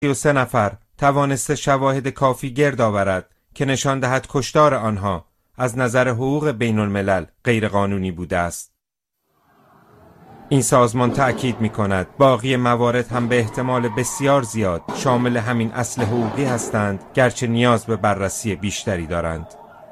33 نفر توانسته شواهد کافی گرد آورد که نشان دهد کشتار آنها از نظر حقوق بین الملل غیرقانونی بوده است. این سازمان تأکید می کند باقی موارد هم به احتمال بسیار زیاد شامل همین اصل حقوقی هستند، گرچه نیاز به بررسی بیشتری دارند.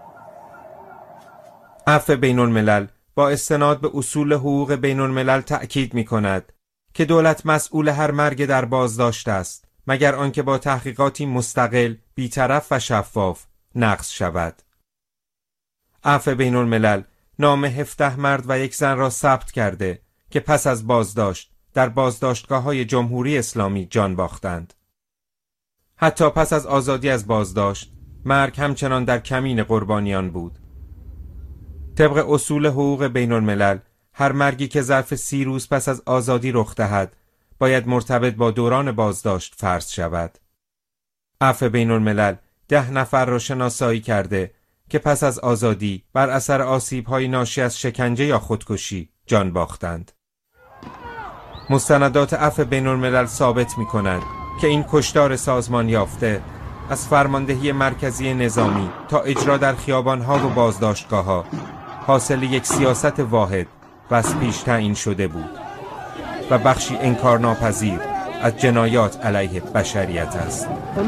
عفو بین الملل با استناد به اصول حقوق بین الملل تأکید می کند که دولت مسئول هر مرگ در بازداشت است، مگر آنکه با تحقیقاتی مستقل، بی‌طرف و شفاف نقض شود. عفو بین الملل نام 17 مرد و یک زن را ثبت کرده که پس از بازداشت در بازداشتگاه‌های جمهوری اسلامی جان باختند. حتی پس از آزادی از بازداشت، مرگ همچنان در کمین قربانیان بود. طبق اصول حقوق بین الملل، هر مرگی که ظرف 30 روز پس از آزادی رخ دهد، باید مرتبط با دوران بازداشت فرض شود. عفو بین الملل 10 نفر را شناسایی کرده که پس از آزادی بر اثر آسیب‌های ناشی از شکنجه یا خودکشی جان باختند. مستندات عفو بین الملل ثابت می‌کنند که این کشتار سازمان یافته از فرماندهی مرکزی نظامی تا اجرا در خیابان‌ها و بازداشتگاه‌ها حاصل یک سیاست واحد و از پیش تعیین شده بود و بخشی انکارناپذیر از جنایات علیه بشریت است.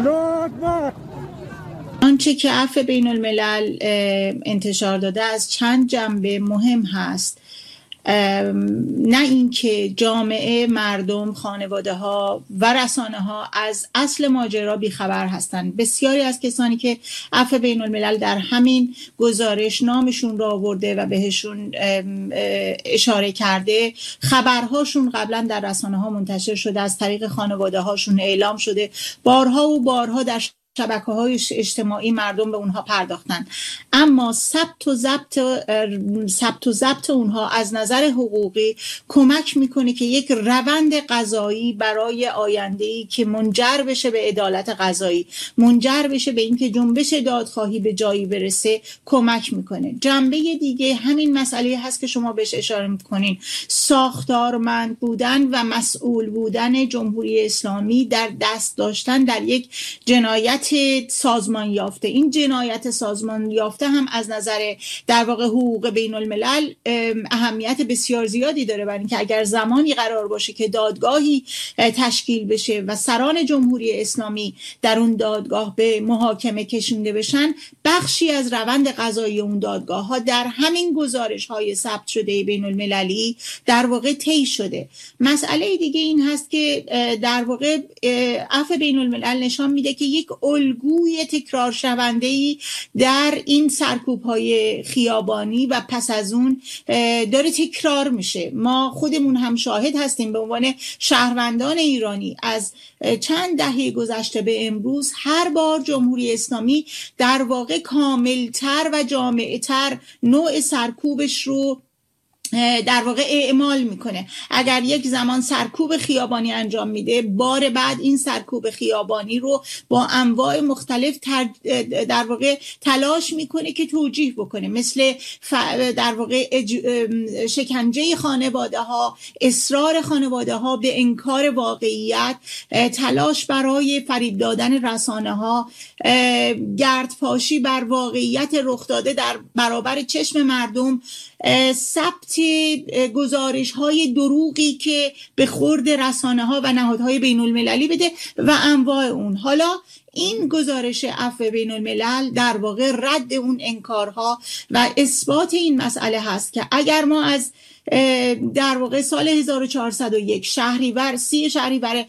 آنچه که عفو بین الملل انتشار داده از چند جنبه مهم هست، نه اینکه جامعه، مردم، خانواده ها و رسانه ها از اصل ماجرا بیخبر هستند. بسیاری از کسانی که عفو بین الملل در همین گزارش نامشون را آورده و بهشون اشاره کرده، خبرهاشون قبلا در رسانه ها منتشر شده، از طریق خانواده هاشون اعلام شده، بارها و بارها در شبکه‌های اجتماعی مردم به اونها پرداختن، اما ثبت و ضبط اونها از نظر حقوقی کمک میکنه که یک روند قضایی برای آینده‌ای که منجر بشه به عدالت قضایی، منجر بشه به اینکه جنبش دادخواهی به جایی برسه کمک میکنه. جنبه دیگه همین مسئله هست که شما بهش اشاره میکنین، ساختارمند بودن و مسئول بودن جمهوری اسلامی در دست داشتن در یک جنایت سازمان یافته. این جنایت سازمان یافته هم از نظر در واقع حقوق بین الملل اهمیت بسیار زیادی داره، برای اینکه اگر زمانی قرار باشه که دادگاهی تشکیل بشه و سران جمهوری اسلامی در اون دادگاه به محاکمه کشونده بشن، بخشی از روند قضایی اون دادگاه ها در همین گزارش های ثبت شده بین المللی در واقع طی شده. مسئله دیگه این هست که در واقع عفو بین الملل نشان میده که یک الگوی تکرار شونده‌ای در این سرکوب‌های خیابانی و پس از اون داره تکرار میشه. ما خودمون هم شاهد هستیم به عنوان شهروندان ایرانی از چند دهه گذشته به امروز، هر بار جمهوری اسلامی در واقع کاملتر و جامع‌تر نوع سرکوبش رو در واقع اعمال میکنه. اگر یک زمان سرکوب خیابانی انجام میده، بار بعد این سرکوب خیابانی رو با انواع مختلف در واقع تلاش میکنه که توجیه بکنه، مثل در واقع شکنجه خانواده ها، اصرار خانواده ها به انکار واقعیت، تلاش برای فریب دادن رسانه ها، گردپاشی بر واقعیت رخ داده در برابر چشم مردم، ثبت گزارش های دروغی که به خورد رسانه ها و نهادهای بین المللی بده و انواع اون. حالا این گزارش عفو بین الملل در واقع رد اون انکارها و اثبات این مسئله هست که اگر ما از در واقع سال 1401 شهریور 30 شهریور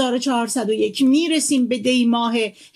1401 میرسیم به دی ماه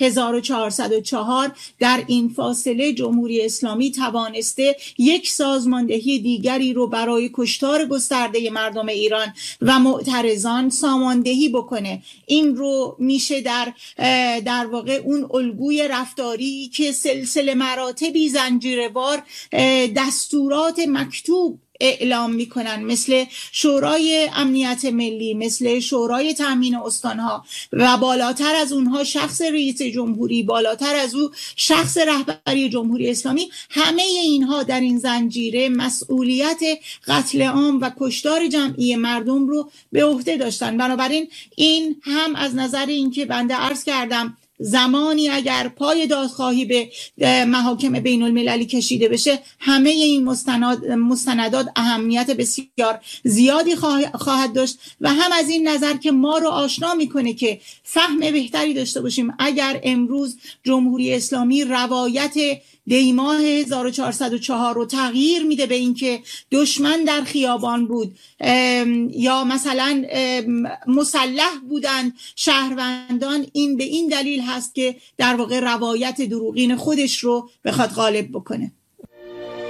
1404، در این فاصله جمهوری اسلامی توانسته یک سازماندهی دیگری رو برای کشتار گسترده مردم ایران و معترضان ساماندهی بکنه. این رو میشه در واقع اون الگوی رفتاری که سلسله مراتبی زنجیروار دستورات مکتوب اعلام میکنن، مثل شورای امنیت ملی، مثل شورای تامین استانها و بالاتر از اونها شخص رئیس جمهوری، بالاتر از او شخص رهبری جمهوری اسلامی، همه اینها در این زنجیره مسئولیت قتل عام و کشتار جمعی مردم رو به عهده داشتن. بنابراین این هم از نظر اینکه بنده عرض کردم زمانی اگر پای دادخواهی به محاکم بین المللی کشیده بشه، همه این مستندات اهمیت بسیار زیادی خواهد داشت و هم از این نظر که ما رو آشنا میکنه که فهم بهتری داشته باشیم اگر امروز جمهوری اسلامی روایت دیماه 1404 رو تغییر میده به اینکه دشمن در خیابان بود یا مثلا مسلح بودن شهروندان، این به این دلیل هست که در واقع روایت دروغین خودش رو بخواد غالب بکنه.